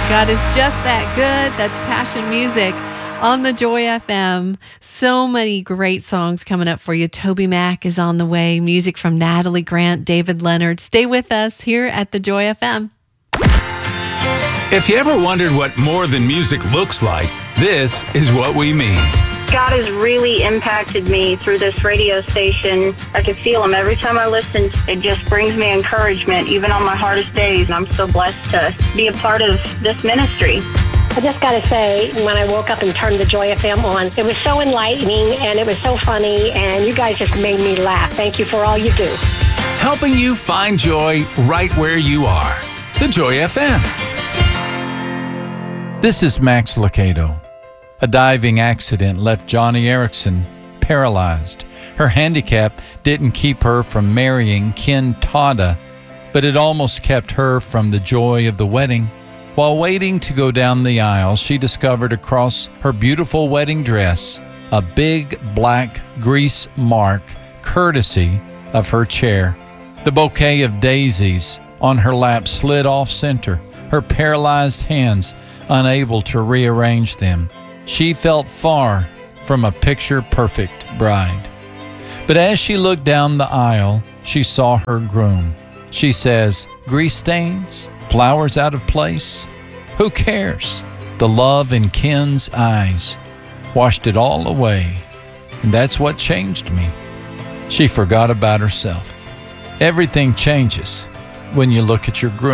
God is just that good. That's Passion Music on the Joy FM. So many great songs coming up for you. Toby Mac is on the way. Music from Natalie Grant, David Leonard. Stay with us here at the Joy FM. If you ever wondered what more than music looks like, this is what we mean. God has really impacted me through this radio station. I can feel him every time I listen. It just brings me encouragement, even on my hardest days. And I'm so blessed to be a part of this ministry. I just got to say, when I woke up and turned the Joy FM on, it was so enlightening and it was so funny, and you guys just made me laugh. Thank you for all you do. Helping you find joy right where you are. The Joy FM. This is Max Lucado. A diving accident left Johnny Erickson paralyzed. Her handicap didn't keep her from marrying Ken Tada, but it almost kept her from the joy of the wedding. While waiting to go down the aisle, she discovered across her beautiful wedding dress a big black grease mark courtesy of her chair. The bouquet of daisies on her lap slid off center, her paralyzed hands unable to rearrange them. She felt far from a picture-perfect bride. But as she looked down the aisle, she saw her groom. She says, "Grease stains? Flowers out of place? Who cares?" The love in Ken's eyes washed it all away, and that's what changed me. She forgot about herself. Everything changes when you look at your groom.